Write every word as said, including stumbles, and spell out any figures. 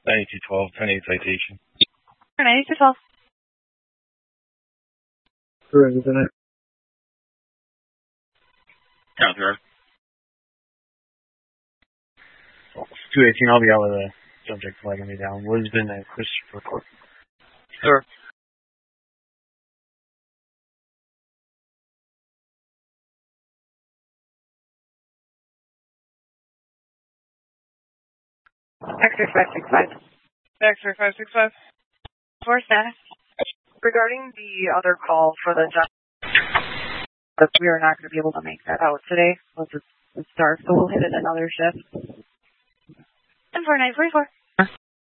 ninety-two twelve, ten eight citation. ninety-two twelve. Correct, isn't it? Copy, right. two eighteen, I'll be out with a subject flagging me down. Lisbon and Christopher Court. Sure. X-ray five six five. X-ray five six five. Four status. Regarding the other call for the job, but we are not going to be able to make that out today. Let's just start, so we'll hit it another shift. ten four nine forty-four.